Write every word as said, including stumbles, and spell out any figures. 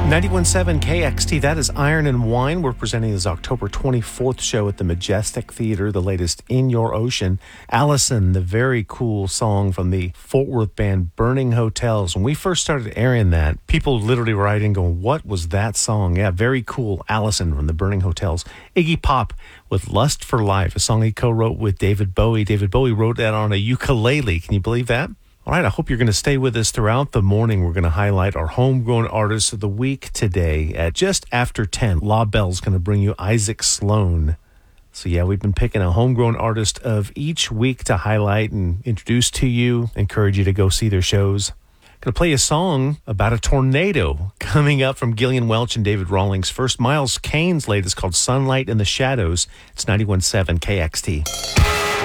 ninety-one point seven K X T, that is Iron and Wine. We're presenting this October twenty-fourth show at the Majestic Theater, the latest In Your Ocean. Allison, the very cool song from the Fort Worth band Burning Hotels. When we first started airing that, people literally were writing going, what was that song? Yeah, very cool. Allison from the Burning Hotels. Iggy Pop with Lust for Life, a song he co-wrote with David Bowie. David Bowie wrote that on a ukulele. Can you believe that? All right, I hope you're going to stay with us throughout the morning. We're going to highlight our homegrown artists of the week today at just after ten. La Belle's going to bring you Isaac Sloan. So yeah, we've been picking a homegrown artist of each week to highlight and introduce to you, encourage you to go see their shows. Going to play a song about a tornado coming up from Gillian Welch and David Rawlings. First, Miles Kane's latest called Sunlight in the Shadows. It's ninety-one point seven K X T.